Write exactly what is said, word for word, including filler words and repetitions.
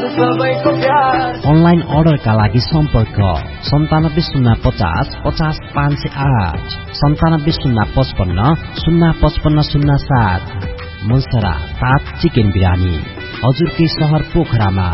Online अर्डरका लागि सम्पर्क सन्तानब्बे शून्य पचास पचास पाँच सय आठ सन्तानब्बे शून्य पचपन्न शून्य पचपन्न शून्य सात। मुलसरा ताज चिकन बिरानी हजुरकै सहर पोखरामा।